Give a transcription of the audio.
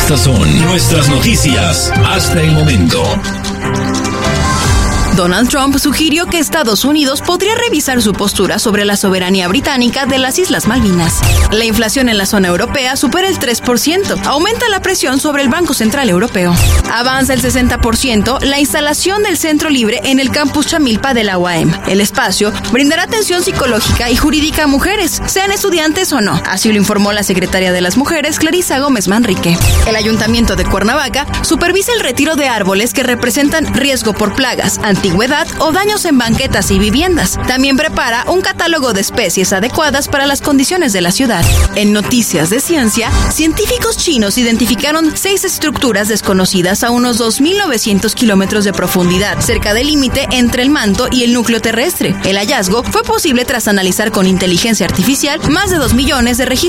Estas son nuestras noticias hasta el momento. Donald Trump sugirió que Estados Unidos podría revisar su postura sobre la soberanía británica de las Islas Malvinas. La inflación en la zona europea supera el 3%. Aumenta la presión sobre el Banco Central Europeo. Avanza el 60% la instalación del Centro Libre en el campus Chamilpa de la UAM. El espacio brindará atención psicológica y jurídica a mujeres, sean estudiantes o no. Así lo informó la secretaria de las Mujeres, Clarisa Gómez Manrique. El Ayuntamiento de Cuernavaca supervisa el retiro de árboles que representan riesgo por plagas, antigüedad o daños en banquetas y viviendas. También prepara un catálogo de especies adecuadas para las condiciones de la ciudad. En noticias de ciencia, científicos chinos identificaron 6 estructuras desconocidas a unos 2.900 kilómetros de profundidad, cerca del límite entre el manto y el núcleo terrestre. El hallazgo fue posible tras analizar con inteligencia artificial más de 2 millones de registros